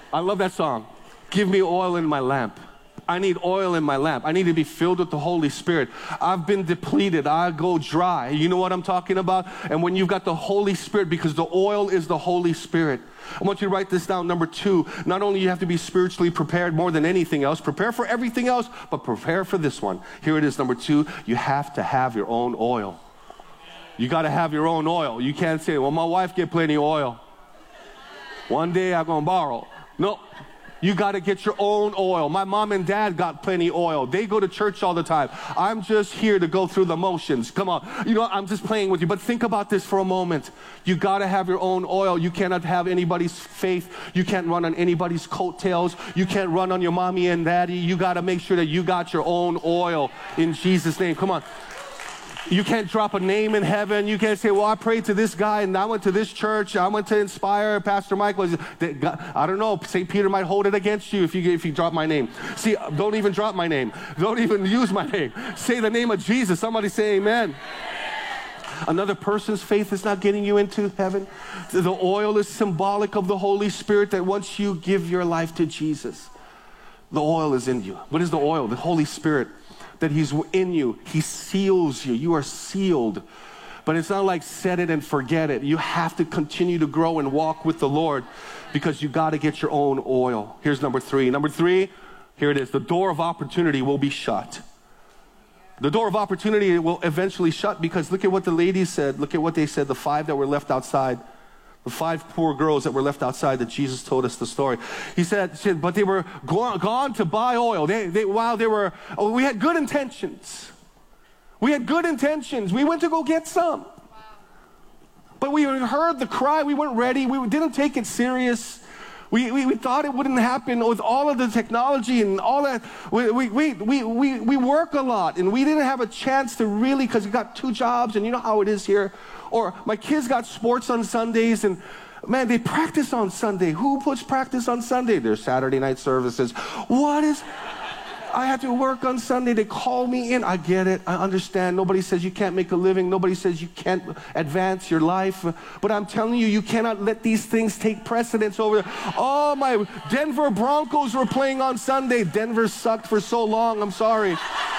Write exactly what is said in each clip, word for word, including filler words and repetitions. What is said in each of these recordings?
I love that song. Give me oil in my lamp. I need oil in my lamp. I need to be filled with the Holy Spirit. I've been depleted. I go dry. You know what I'm talking about? And when you've got the Holy Spirit, because the oil is the Holy Spirit. I want you to write this down. Number two, not only you have to be spiritually prepared more than anything else, prepare for everything else, but prepare for this one. Here it is, number two, you have to have your own oil. You got to have your own oil. You can't say, well, my wife get plenty of oil. One day I'm going to borrow. No. You got to get your own oil. My mom and dad got plenty oil. They go to church all the time. I'm just here to go through the motions. Come on. You know, I'm just playing with you. But think about this for a moment. You got to have your own oil. You cannot have anybody's faith. You can't run on anybody's coattails. You can't run on your mommy and daddy. You got to make sure that you got your own oil in Jesus' name. Come on. You can't drop a name in heaven. You can't say, well, I prayed to this guy and I went to this church. I went to Inspire. Pastor Mike was, I don't know, Saint Peter might hold it against you if you, if you drop my name. See, don't even drop my name. Don't even use my name. Say the name of Jesus. Somebody say amen. Another person's faith is not getting you into heaven. The oil is symbolic of the Holy Spirit, that once you give your life to Jesus, the oil is in you. What is the oil? The Holy Spirit. That he's in you. He seals you. You are sealed. But it's not like set it and forget it. You have to continue to grow and walk with the Lord, because you got to get your own oil. Here's number three. Number three, here it is. The door of opportunity will be shut. The door of opportunity will eventually shut, because look at what the ladies said. Look at what they said, the five that were left outside. The five poor girls that were left outside that Jesus told us the story. He said, said but they were gone, gone to buy oil. They, they, while they were, oh, we had good intentions. We had good intentions. We went to go get some. Wow. But we heard the cry. We weren't ready. We didn't take it serious. We, we, we thought it wouldn't happen with all of the technology and all that. We, we, we, we, we, we work a lot, and we didn't have a chance to really, because we got two jobs, and you know how it is here. Or my kids got sports on Sundays, and man, they practice on Sunday. Who puts practice on Sunday? There's Saturday night services. What is... I had to work on Sunday. They call me in. I get it. I understand. Nobody says you can't make a living. Nobody says you can't advance your life. But I'm telling you, you cannot let these things take precedence over. Oh, my Denver Broncos were playing on Sunday. Denver sucked for so long. I'm sorry.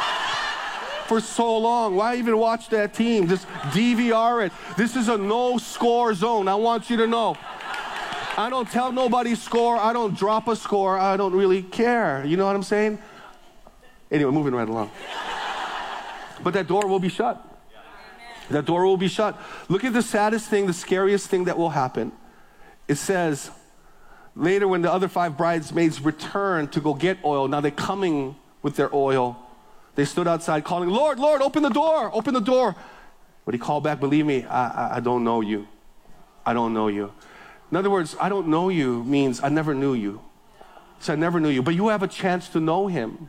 For so long. Why even watch that team? Just D V R it. This is a no-score zone. I want you to know. I don't tell nobody score. I don't drop a score. I don't really care. You know what I'm saying? Anyway, moving right along. But that door will be shut. That door will be shut. Look at the saddest thing, the scariest thing that will happen. It says, later when the other five bridesmaids returned to go get oil, now they're coming with their oil. They stood outside calling, Lord, Lord, open the door, open the door. But he called back, believe me, I, I, I don't know you. I don't know you. In other words, I don't know you means I never knew you. So I never knew you, but you have a chance to know him.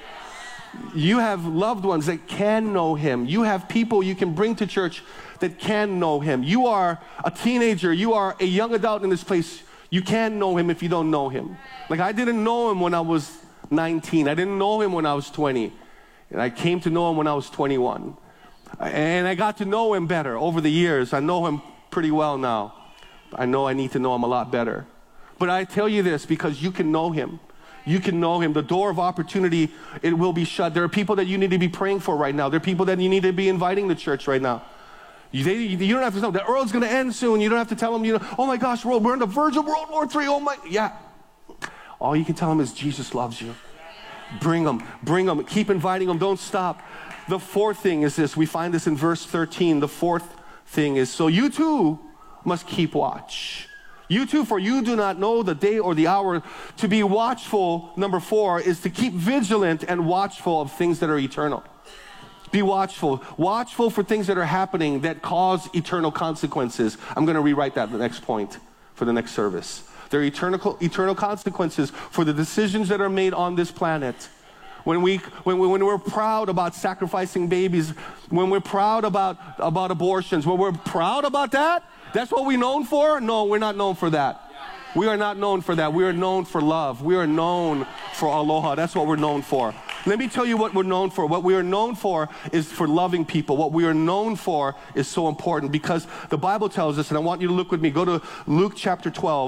You have loved ones that can know him. You have people you can bring to church that can know him. You are a teenager. You are a young adult in this place. You can know him if you don't know him. Like, I didn't know him when I was nineteen. I didn't know him when I was twenty. And I came to know him when I was twenty-one. And I got to know him better over the years. I know him pretty well now. I know I need to know him a lot better. But I tell you this because you can know him. You can know him. The door of opportunity, it will be shut. There are people that you need to be praying for right now. There are people that you need to be inviting to church right now. You, they, you don't have to tell them, the world's going to end soon. You don't have to tell them, you know, oh my gosh, world, we're on the verge of World War Three. Oh my, yeah. All you can tell them is Jesus loves you. Bring them, bring them. Keep inviting them. Don't stop. The fourth thing is this. We find this in verse thirteen. The fourth thing is, so you too must keep watch. You too, for you do not know the day or the hour. To be watchful, number four, is to keep vigilant and watchful of things that are eternal. Be watchful. Watchful for things that are happening that cause eternal consequences. I'm going to rewrite that in the next point for the next service. There are eternal, eternal consequences for the decisions that are made on this planet. When, we, when, we, when we're proud about sacrificing babies, when we're proud about, about abortions, when we're proud about that, that's what we're known for? No, we're not known for that. We are not known for that. We are known for love. We are known for aloha. That's what we're known for. Let me tell you what we're known for. What we are known for is for loving people. What we are known for is so important because the Bible tells us, and I want you to look with me, go to Luke chapter twelve.